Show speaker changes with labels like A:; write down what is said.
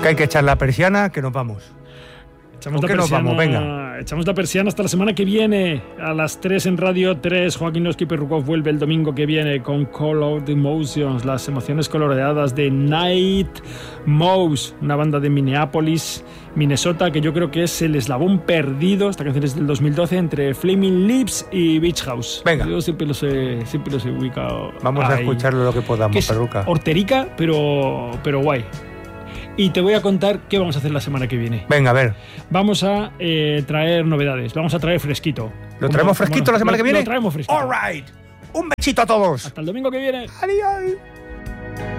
A: Que hay que echar la persiana, que nos vamos.
B: Echamos la persiana hasta la semana que viene a las 3 en Radio 3. Joaquín Losky Perrukov vuelve el domingo que viene con Call Out Emotions, las emociones coloreadas de Night Mouse, una banda de Minneapolis, Minnesota, que yo creo que es el eslabón perdido, esta canción es del 2012, entre Flaming Lips y Beach House.
A: Venga.
B: Yo siempre los he ubicado.
A: Vamos a escucharlo lo que podamos, Perruca.
B: Horterica, pero guay. Y te voy a contar qué vamos a hacer la semana que viene.
A: Venga, a ver.
B: Vamos a traer novedades. Vamos a traer fresquito.
A: ¿Lo traemos fresquito la semana que viene?
B: Lo traemos fresquito.
A: All right. Un besito a todos.
B: Hasta el domingo que viene.
A: Adiós.